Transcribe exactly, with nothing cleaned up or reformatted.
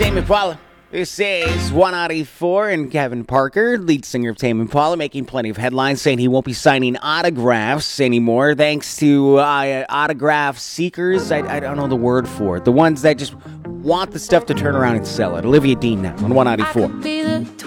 Tame Impala. This is one ninety-four, and Kevin Parker, lead singer of Tame Impala, making plenty of headlines, saying he won't be signing autographs anymore, thanks to uh, autograph seekers. I, I don't know the word for it. The ones that just want the stuff to turn around and sell it. Olivia Dean now on one ninety-four.